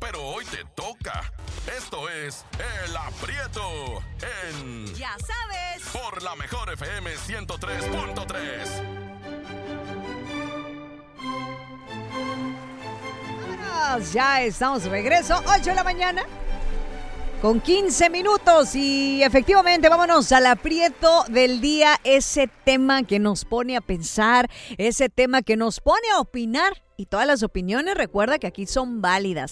pero hoy te toca. Esto es El Aprieto en... Ya sabes. Por la Mejor FM 103.3. Vámonos, ya estamos de regreso, 8 de la mañana. Con 15 minutos y efectivamente vámonos al aprieto del día, ese tema que nos pone a pensar, ese tema que nos pone a opinar y todas las opiniones, recuerda que aquí son válidas,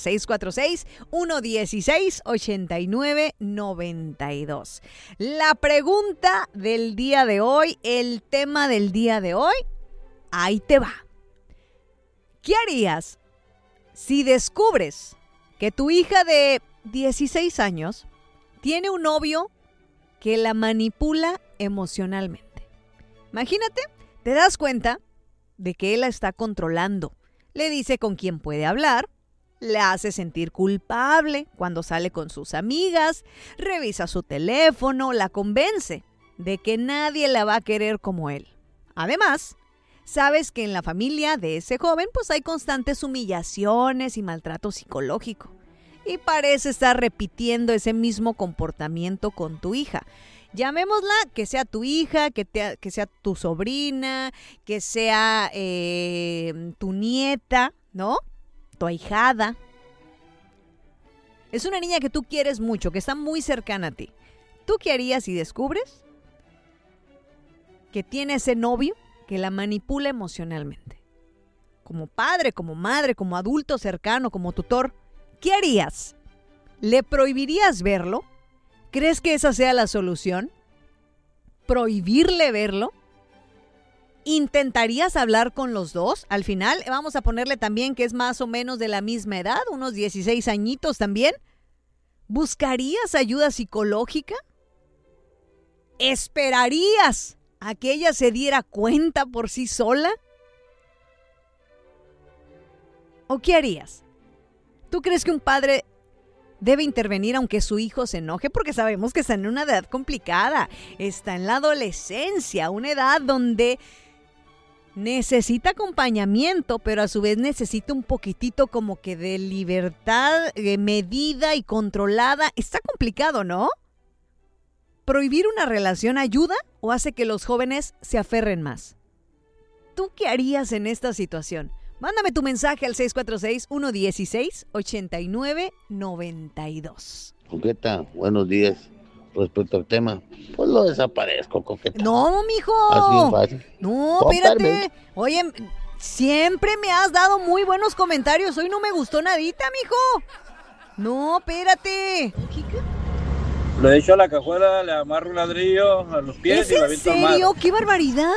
646-116-8992. La pregunta del día de hoy, el tema del día de hoy, ahí te va. ¿Qué harías si descubres que tu hija de 16 años tiene un novio que la manipula emocionalmente? Imagínate, te das cuenta de que él la está controlando. Le dice con quién puede hablar, le hace sentir culpable cuando sale con sus amigas, revisa su teléfono, la convence de que nadie la va a querer como él. Además, sabes que en la familia de ese joven pues hay constantes humillaciones y maltrato psicológico. Y parece estar repitiendo ese mismo comportamiento con tu hija. Llamémosla que sea tu hija, que sea tu sobrina, que sea tu nieta, ¿no? Tu ahijada. Es una niña que tú quieres mucho, que está muy cercana a ti. ¿Tú qué harías si descubres que tiene ese novio que la manipula emocionalmente? Como padre, como madre, como adulto cercano, como tutor, ¿qué harías? ¿Le prohibirías verlo? ¿Crees que esa sea la solución? ¿Prohibirle verlo? ¿Intentarías hablar con los dos? Al final, vamos a ponerle también que es más o menos de la misma edad, unos 16 añitos también. ¿Buscarías ayuda psicológica? ¿Esperarías a que ella se diera cuenta por sí sola? ¿O qué harías? ¿Tú crees que un padre debe intervenir aunque su hijo se enoje? Porque sabemos que está en una edad complicada, está en la adolescencia, una edad donde necesita acompañamiento, pero a su vez necesita un poquitito como que de libertad medida y controlada. Está complicado, ¿no? ¿Prohibir una relación ayuda o hace que los jóvenes se aferren más? ¿Tú qué harías en esta situación? Mándame tu mensaje al 646-116-8992. Coqueta, buenos días. Respecto al tema, pues lo desaparezco, Coqueta. No, mijo. Así fácil. No, espérate. Oye, siempre me has dado muy buenos comentarios. Hoy no me gustó nadita, mijo. No, espérate. Lo he hecho a la cajuela, le amarro un ladrillo a los pies y lo aviento al mar. ¿Es en serio? ¡Qué barbaridad!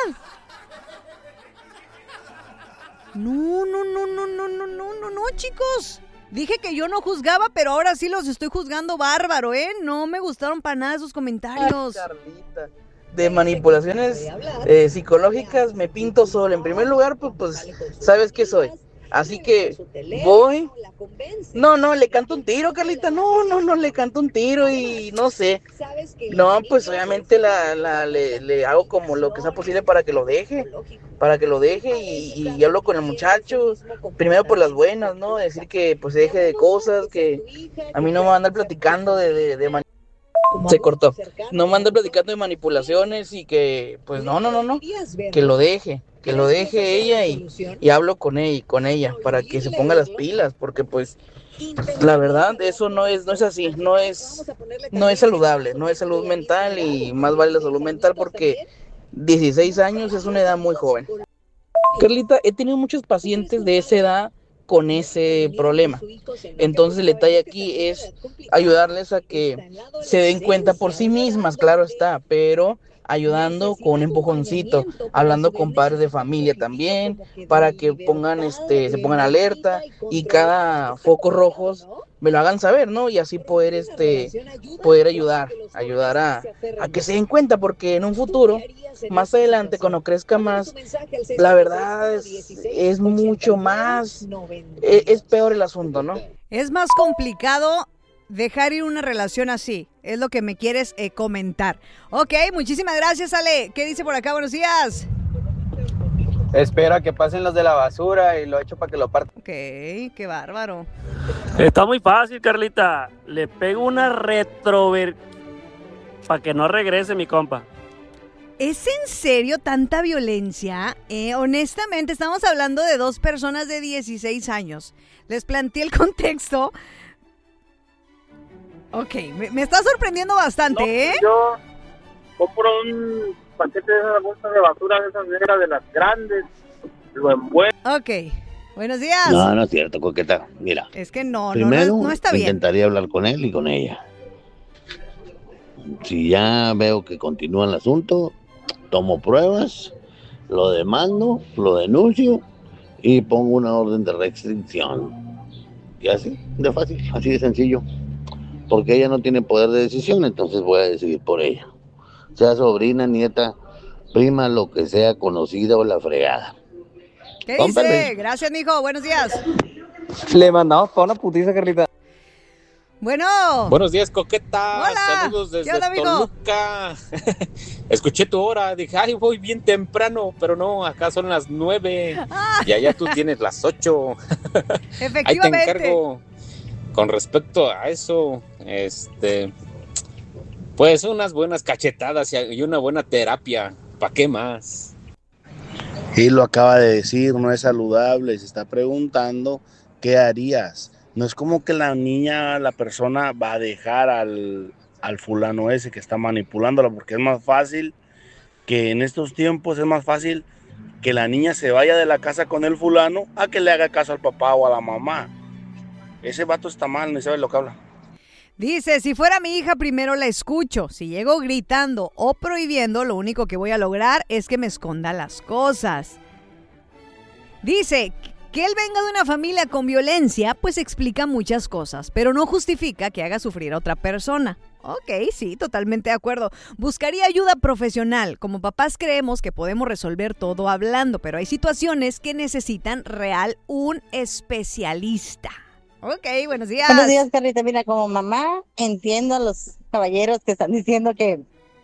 No, chicos. Dije que yo no juzgaba, pero ahora sí los estoy juzgando bárbaro, ¿eh? No me gustaron para nada esos comentarios. Ay, Carlita, de manipulaciones psicológicas me pinto sola. En primer lugar, pues sabes qué soy. Así que voy. No, le canto un tiro, Carlita. No, le canto un tiro y no sé. No, pues obviamente le hago como lo que sea posible para que lo deje. Y hablo con el muchacho. Primero por las buenas, ¿no? Decir que pues se deje de cosas, que a mí no me va a andar platicando de se cortó. No me anda platicando de manipulaciones y que pues no. Que lo deje ella y hablo con ella para que se ponga las pilas, porque pues la verdad eso no es así, no es saludable, no es salud mental y más vale la salud mental porque 16 años es una edad muy joven. Carlita, he tenido muchos pacientes de esa edad con ese problema. Entonces el detalle aquí es ayudarles a que se den cuenta por sí mismas, claro está, pero ayudando con un empujoncito, hablando con padres de familia también, para que se pongan alerta y cada foco rojos me lo hagan saber, ¿no? Y así poder ayudar a que se den cuenta, porque en un futuro, más adelante, cuando crezca más, la verdad es mucho más, es peor el asunto, ¿no? Es más complicado dejar ir una relación así, es lo que me quieres comentar. Ok, muchísimas gracias, Ale. ¿Qué dice por acá? Buenos días. Espero a que pasen los de la basura y lo echo para que lo partan. Ok, qué bárbaro. Está muy fácil, Carlita. Le pego una retrover para que no regrese mi compa. ¿Es en serio tanta violencia? Honestamente, estamos hablando de dos personas de 16 años. Les planteé el contexto. Ok, me está sorprendiendo bastante, ¿eh? Yo compro un paquete de esas bolsas de basura, de esas negras, de las grandes, lo envuelvo. Ok, buenos días. No es cierto, coqueta. Mira, Es que no primero está bien. intentaría hablar con él y con ella. Si ya veo que continúa el asunto, tomo pruebas, lo demando, lo denuncio y pongo una orden de restricción. Y así, de fácil, así de sencillo. Porque ella no tiene poder de decisión, entonces voy a decidir por ella. Sea sobrina, nieta, prima, lo que sea, conocida o la fregada. ¿Qué Con dice? permiso. Gracias, mijo. Buenos días. Le mandamos para una putiza, Carlita. Bueno. Buenos días, coqueta. Hola. Saludos desde ¿Qué onda, amigo? Toluca. Escuché tu hora. Dije, ay, voy bien temprano. Pero no, acá son las 9. Y allá tú tienes las 8. Efectivamente. Ahí te encargo. Con respecto a eso, pues unas buenas cachetadas y una buena terapia. ¿Para qué más? Y lo acaba de decir, no es saludable. Se está preguntando, ¿qué harías? No es como que la niña, la persona va a dejar al fulano ese que está manipulándola, porque es más fácil que en estos tiempos es más fácil que la niña se vaya de la casa con el fulano a que le haga caso al papá o a la mamá. Ese vato está mal, no sabe lo que habla. Dice, si fuera mi hija, primero la escucho. Si llego gritando o prohibiendo, lo único que voy a lograr es que me esconda las cosas. Dice, que él venga de una familia con violencia, pues explica muchas cosas, pero no justifica que haga sufrir a otra persona. Ok, sí, totalmente de acuerdo. Buscaría ayuda profesional. Como papás creemos que podemos resolver todo hablando, pero hay situaciones que necesitan un especialista. Ok, buenos días. Buenos días, Carlita. Mira, como mamá entiendo a los caballeros que están diciendo que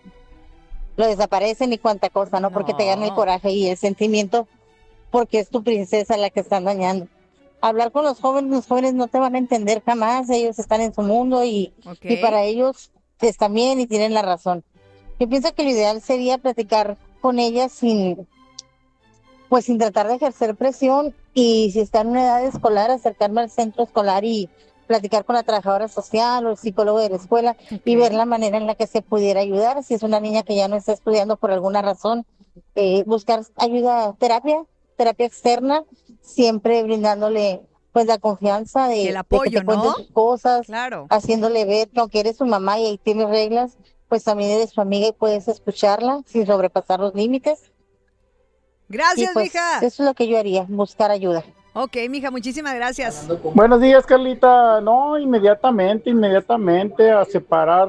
lo desaparecen y cuánta cosa, ¿no? Porque te gana el coraje y el sentimiento, porque es tu princesa la que están dañando. Hablar con los jóvenes no te van a entender jamás, ellos están en su mundo y para ellos están bien y tienen la razón. Yo pienso que lo ideal sería platicar con ellas sin tratar de ejercer presión, y si está en una edad escolar, acercarme al centro escolar y platicar con la trabajadora social o el psicólogo de la escuela y ver la manera en la que se pudiera ayudar. Si es una niña que ya no está estudiando por alguna razón, buscar ayuda, terapia externa, siempre brindándole pues la confianza de el apoyo, de que te cuente sus cosas, claro, haciéndole ver que aunque eres su mamá y ahí tienes reglas, pues también eres su amiga y puedes escucharla sin sobrepasar los límites. Gracias, pues, mija. Eso es lo que yo haría, buscar ayuda. Ok, mija, muchísimas gracias. Buenos días, Carlita. No, inmediatamente a separar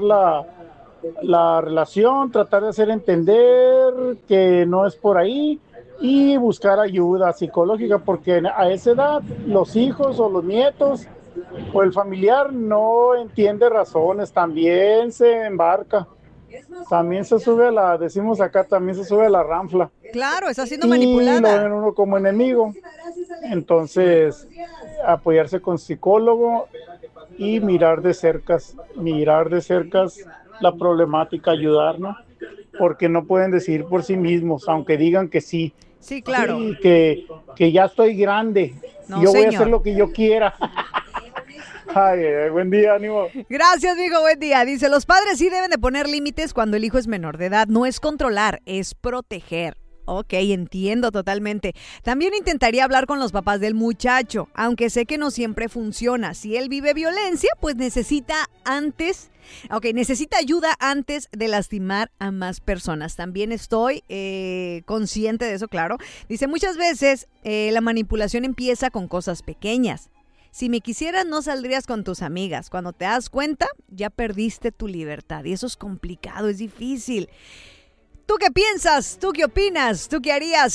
la relación, tratar de hacer entender que no es por ahí y buscar ayuda psicológica, porque a esa edad los hijos o los nietos o el familiar no entiende razones, también se embarca. También se sube decimos acá, también se sube a la ranfla. Claro, está siendo Y lo manipulada. ven uno como enemigo. Entonces, apoyarse con psicólogo y mirar de cerca la problemática, ayudarnos, porque no pueden decidir por sí mismos, aunque digan que sí. Sí, claro. Sí, que ya estoy grande, No, yo voy a señor. hacer lo que yo quiera. Ay, buen día, ánimo. Gracias, mijo, buen día. Dice, los padres sí deben de poner límites cuando el hijo es menor de edad. No es controlar, es proteger. Ok, entiendo totalmente. También intentaría hablar con los papás del muchacho, aunque sé que no siempre funciona. Si él vive violencia, pues necesita ayuda antes de lastimar a más personas. También estoy consciente de eso, claro. Dice, muchas veces la manipulación empieza con cosas pequeñas. Si me quisieras, no saldrías con tus amigas. Cuando te das cuenta, ya perdiste tu libertad. Y eso es complicado, es difícil. ¿Tú qué piensas? ¿Tú qué opinas? ¿Tú qué harías?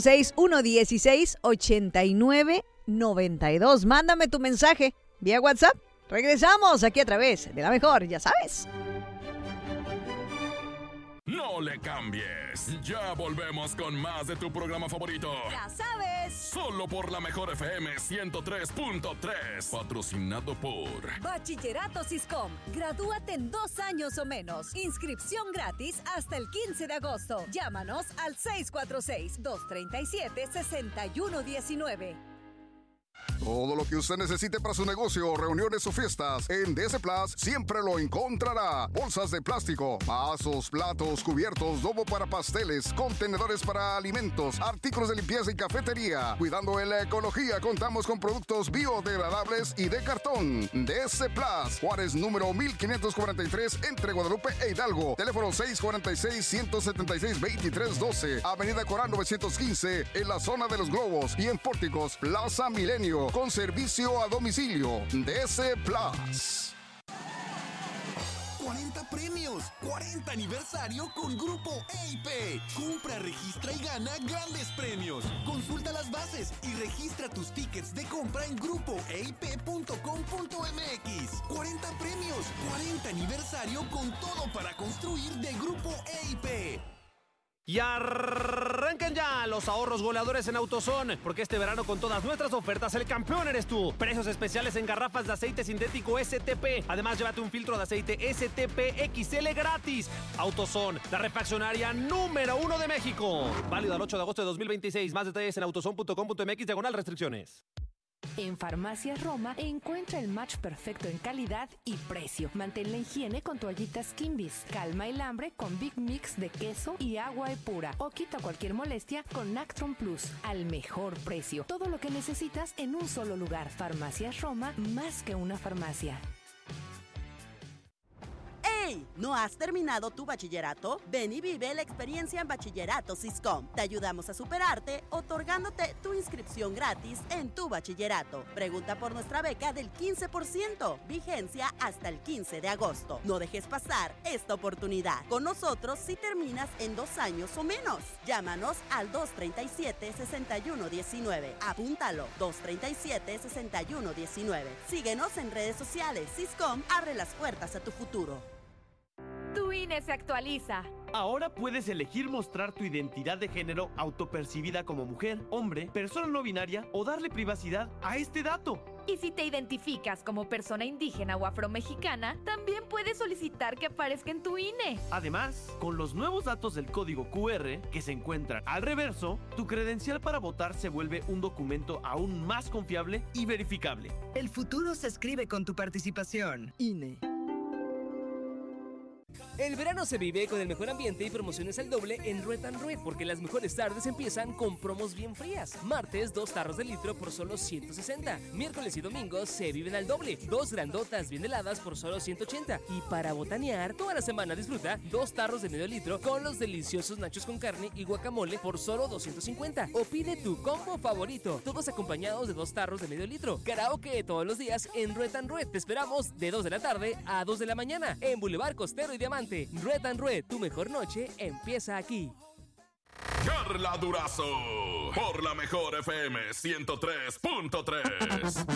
646-116-8992. Mándame tu mensaje vía WhatsApp. Regresamos aquí a través de La Mejor, ya sabes. No no le cambies. Ya volvemos con más de tu programa favorito. ¡Ya sabes! Solo por la Mejor FM 103.3. Patrocinado por Bachillerato Siscom. Gradúate en 2 años o menos. Inscripción gratis hasta el 15 de agosto. Llámanos al 646-237-6119. Todo lo que usted necesite para su negocio, reuniones o fiestas, en DS Plus siempre lo encontrará. Bolsas de plástico, vasos, platos, cubiertos, dobo para pasteles, contenedores para alimentos, artículos de limpieza y cafetería. Cuidando en la ecología, contamos con productos biodegradables y de cartón. DS Plus, Juárez número 1543, entre Guadalupe e Hidalgo. Teléfono 646-176-2312. Avenida Corán 915, en la zona de los Globos. Y en Pórticos, Plaza Milenio, con servicio a domicilio. DS Plus. 40 premios, 40 aniversario con Grupo EIP. Compra, registra y gana grandes premios. Consulta las bases y registra tus tickets de compra en grupoeip.com.mx. 40 premios, 40 aniversario con todo para construir de Grupo EIP. Y arrancan ya los ahorros goleadores en AutoZone, porque este verano con todas nuestras ofertas el campeón eres tú. Precios especiales en garrafas de aceite sintético STP. Además, llévate un filtro de aceite STP XL gratis. AutoZone, la refaccionaria número 1 de México. Válido al 8 de agosto de 2026. Más detalles en autozone.com.mx/restricciones. En Farmacias Roma encuentra el match perfecto en calidad y precio. Mantén la higiene con toallitas Kimbies. Calma el hambre con Big Mix de queso y agua Epura. O quita cualquier molestia con Nactron Plus. Al mejor precio. Todo lo que necesitas en un solo lugar. Farmacias Roma, más que una farmacia. ¡Hey! ¿No has terminado tu bachillerato? Ven y vive la experiencia en Bachillerato Siscom. Te ayudamos a superarte, otorgándote tu inscripción gratis en tu bachillerato. Pregunta por nuestra beca del 15%. Vigencia hasta el 15 de agosto. No dejes pasar esta oportunidad. Con nosotros si terminas en 2 años o menos. Llámanos al 237-6119. Apúntalo, 237-6119. Síguenos en redes sociales. Siscom abre las puertas a tu futuro. Tu INE se actualiza. Ahora puedes elegir mostrar tu identidad de género autopercibida como mujer, hombre, persona no binaria o darle privacidad a este dato. Y si te identificas como persona indígena o afromexicana, también puedes solicitar que aparezca en tu INE. Además, con los nuevos datos del código QR que se encuentran al reverso, tu credencial para votar se vuelve un documento aún más confiable y verificable. El futuro se escribe con tu participación. INE. El verano se vive con el mejor ambiente y promociones al doble en Red & Red, porque las mejores tardes empiezan con promos bien frías. Martes, 2 tarros de litro por solo 160. Miércoles y domingos se viven al doble. 2 grandotas bien heladas por solo 180. Y para botanear, toda la semana disfruta 2 tarros de medio litro con los deliciosos nachos con carne y guacamole por solo 250. O pide tu combo favorito, todos acompañados de 2 tarros de medio litro. Karaoke todos los días en Red & Red. Te esperamos de 2 de la tarde a 2 de la mañana en Boulevard Costero y Diamante. Red & Red, tu mejor noche empieza aquí. Carla Durazo, por la Mejor FM 103.3.